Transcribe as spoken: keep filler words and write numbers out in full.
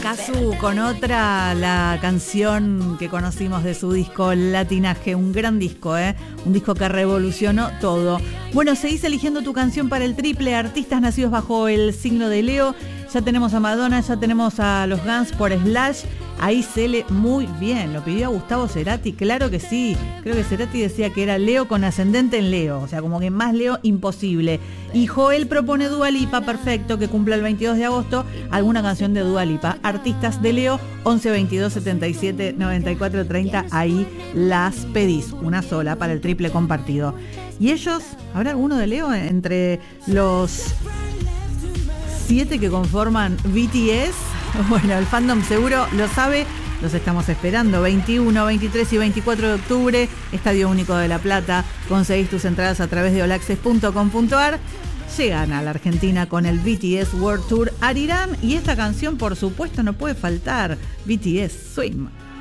Cazzu con otra, la canción que conocimos de su disco Latinaje, un gran disco, ¿eh? Un disco que revolucionó todo. Bueno, seguís eligiendo tu canción para el triple, artistas nacidos bajo el signo de Leo. Ya tenemos a Madonna, ya tenemos a los Guns por Slash. Ahí Cele, muy bien, lo pidió a Gustavo Cerati, claro que sí. Creo que Cerati decía que era Leo con ascendente en Leo, o sea, como que más Leo imposible. Y Joel propone Dua Lipa, perfecto, que cumpla el veintidós de agosto, alguna canción de Dua Lipa. Artistas de Leo, once veintidós setenta y siete noventa y cuatro treinta, ahí las pedís, una sola para el triple compartido. Y ellos, ¿habrá alguno de Leo entre los siete que conforman B T S? Bueno, el fandom seguro lo sabe, los estamos esperando. veintiuno, veintitrés y veinticuatro de octubre, Estadio Único de La Plata. Conseguís tus entradas a través de all access punto com punto a r. Llegan a la Argentina con el B T S World Tour Arirán y esta canción, por supuesto, no puede faltar. B T S Swim.